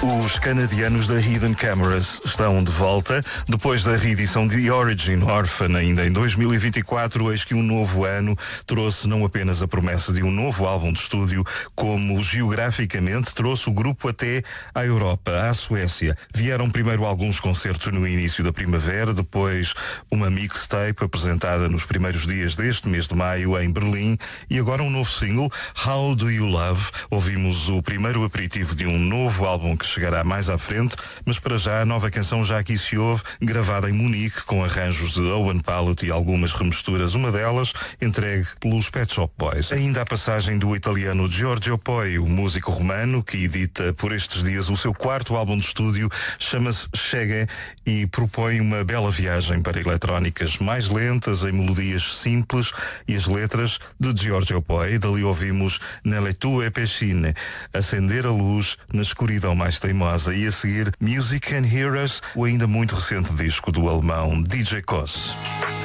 Os canadianos da Hidden Cameras estão de volta. Depois da reedição de The Origin Orphan, ainda em 2024, eis que um novo ano trouxe não apenas a promessa de um novo álbum de estúdio, como geograficamente trouxe o grupo até à Europa, à Suécia. Vieram primeiro alguns concertos no início da primavera, depois uma mixtape apresentada nos primeiros dias deste mês de maio em Berlim e agora um novo single, How Do You Love? Ouvimos o primeiro aperitivo de um novo álbum que chegará mais à frente, mas para já a nova canção já aqui se ouve, gravada em Munique, com arranjos de Owen Pallett e algumas remisturas, uma delas entregue pelos Pet Shop Boys. Ainda a passagem do italiano Giorgio Poi, o músico romano, que edita por estes dias o seu quarto álbum de estúdio, chama-se Chegue e propõe uma bela viagem para eletrónicas mais lentas, em melodias simples e as letras de Giorgio Poi. Dali ouvimos Nelle tue piscine, acender a luz na escuridão mais teimosa, e a seguir Music Can Hear Us, o ainda muito recente disco do alemão DJ Koss.